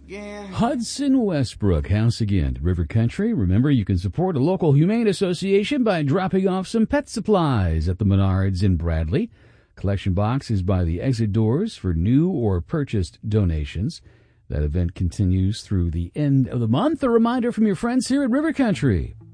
Hudson Westbrook, House Again, River Country. Remember, you can support a local humane association by dropping off some pet supplies at the Menards in Bradley. Collection box is by the exit doors for new or purchased donations. That event continues through the end of the month. A reminder from your friends here at River Country.